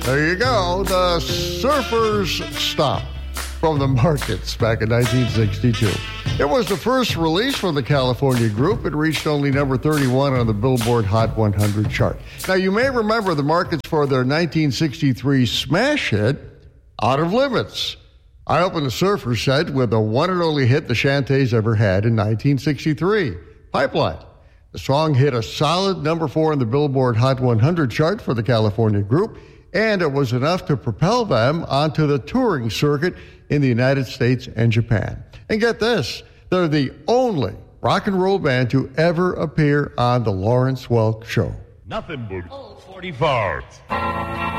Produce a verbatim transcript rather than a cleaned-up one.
There you go. The Surfers Stop from the Markets back in nineteen sixty-two. It was the first release from the California group. It reached only number thirty-one on the Billboard Hot one hundred chart. Now, you may remember the Markets for their nineteen sixty-three smash hit, Out of Limits. I opened the Surfers set with the one and only hit the Shantays ever had in nineteen sixty-three, Pipeline. The song hit a solid number four on the Billboard Hot one hundred chart for the California group, and it was enough to propel them onto the touring circuit in the United States and Japan. And get this, they're the only rock and roll band to ever appear on the Lawrence Welk Show. Nothing but old forty-fours.